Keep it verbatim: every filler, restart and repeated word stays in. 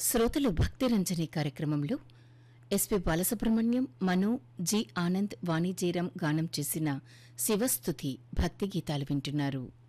శ్రోతలు భక్తి రంజని కార్యక్రమంలో ఎస్పి బాలసుబ్రహ్మణ్యం, మను, జి ఆనంద్, వాణిజీరం గానం చేసిన శివస్తుతి భక్తి గీతాలు వింటున్నారు.